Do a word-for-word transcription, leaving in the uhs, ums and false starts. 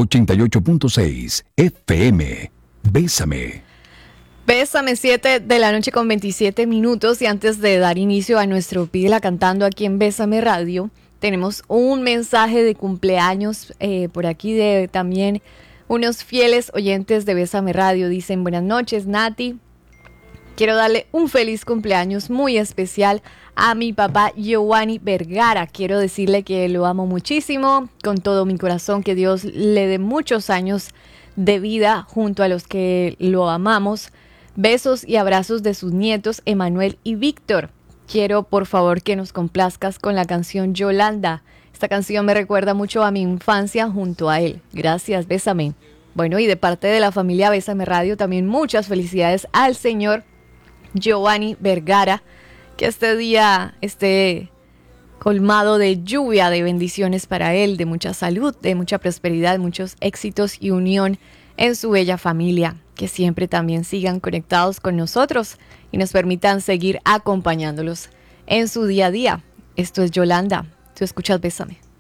ochenta y ocho punto seis F M. Bésame. Bésame, siete de la noche con veintisiete minutos, y antes de dar inicio a nuestro Pídela Cantando aquí en Bésame Radio, tenemos un mensaje de cumpleaños eh, por aquí de también unos fieles oyentes de Bésame Radio. Dicen: buenas noches, Nati. Quiero darle un feliz cumpleaños muy especial a mi papá Giovanni Vergara. Quiero decirle que lo amo muchísimo, con todo mi corazón, que Dios le dé muchos años de vida junto a los que lo amamos. Besos y abrazos de sus nietos Emanuel y Víctor. Quiero por favor que nos complazcas con la canción Yolanda. Esta canción me recuerda mucho a mi infancia junto a él. Gracias, bésame. Bueno, y de parte de la familia Bésame Radio también muchas felicidades al señor Giovanni Vergara, que este día esté colmado de lluvia, de bendiciones para él, de mucha salud, de mucha prosperidad, muchos éxitos y unión en su bella familia. Que siempre también sigan conectados con nosotros y nos permitan seguir acompañándolos en su día a día. Esto es Yolanda. Tú escuchas Bésame.